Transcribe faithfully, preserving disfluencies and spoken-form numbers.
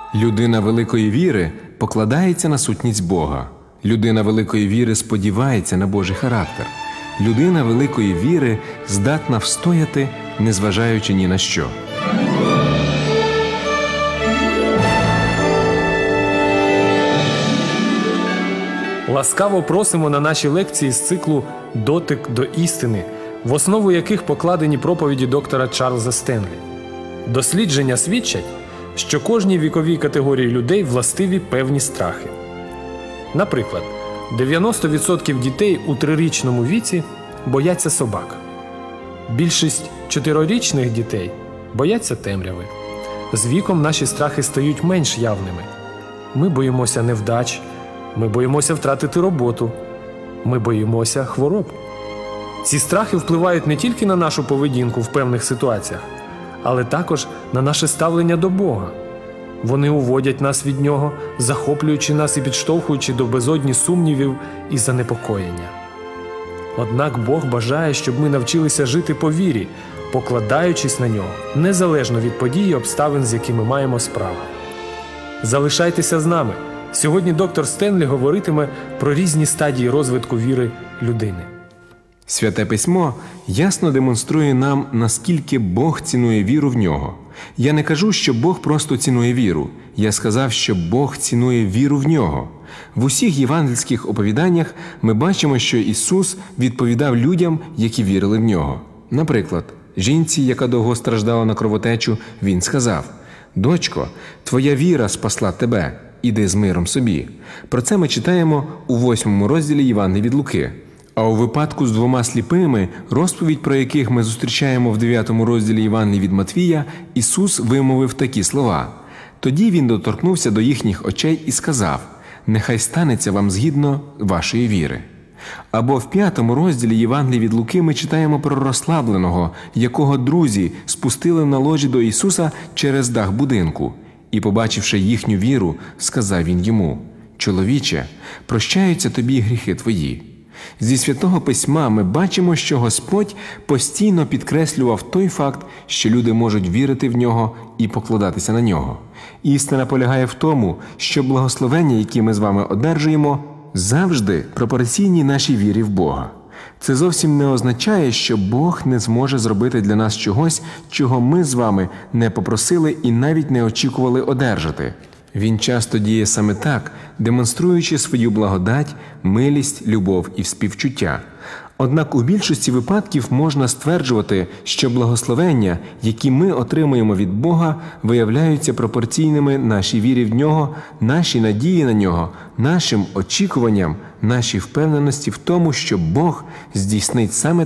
Людина великої віри покладається на сутність Бога. Людина великої віри сподівається на Божий характер. Людина великої віри здатна встояти, незважаючи ні на що. Ласкаво просимо на наші лекції з циклу «Дотик до істини», в основу яких покладені проповіді доктора Чарльза Стенлі. Дослідження свідчать, що кожній віковій категорії людей властиві певні страхи. Наприклад, дев'яносто відсотків дітей у трирічному віці бояться собак. Більшість чотирирічних дітей бояться темряви. З віком наші страхи стають менш явними. Ми боїмося невдач, ми боїмося втратити роботу, ми боїмося хвороб. Ці страхи впливають не тільки на нашу поведінку в певних ситуаціях, але також на наше ставлення до Бога. Вони уводять нас від Нього, захоплюючи нас і підштовхуючи до безодні сумнівів і занепокоєння. Однак Бог бажає, щоб ми навчилися жити по вірі, покладаючись на Нього, незалежно від подій і обставин, з якими маємо справу. Залишайтеся з нами. Сьогодні доктор Стенлі говоритиме про різні стадії розвитку віри людини. Святе Письмо ясно демонструє нам, наскільки Бог цінує віру в нього. Я не кажу, що Бог просто цінує віру. Я сказав, що Бог цінує віру в нього. В усіх євангельських оповіданнях ми бачимо, що Ісус відповідав людям, які вірили в нього. Наприклад, жінці, яка довго страждала на кровотечу, Він сказав: «Дочко, твоя віра спасла тебе, іди з миром собі». Про це ми читаємо у восьмому розділі Євангелія від Луки. А у випадку з двома сліпими, розповідь про яких ми зустрічаємо в дев'ятому розділі Євангелія від Матвія, Ісус вимовив такі слова: «Тоді Він доторкнувся до їхніх очей і сказав: нехай станеться вам згідно вашої віри». Або в п'ятому розділі Євангелія від Луки ми читаємо про розслабленого, якого друзі спустили на ложі до Ісуса через дах будинку. І, побачивши їхню віру, сказав Він йому: «Чоловіче, прощаються тобі гріхи твої». Зі Святого Письма ми бачимо, що Господь постійно підкреслював той факт, що люди можуть вірити в Нього і покладатися на Нього. Істина полягає в тому, що благословення, які ми з вами одержуємо, завжди пропорційні нашій вірі в Бога. Це зовсім не означає, що Бог не зможе зробити для нас чогось, чого ми з вами не попросили і навіть не очікували одержати. Він часто діє саме так, демонструючи свою благодать, милість, любов і співчуття. Однак у більшості випадків можна стверджувати, що благословення, які ми отримуємо від Бога, виявляються пропорційними нашій вірі в Нього, нашій надії на Нього, нашим очікуванням, нашій впевненості в тому, що Бог здійснить саме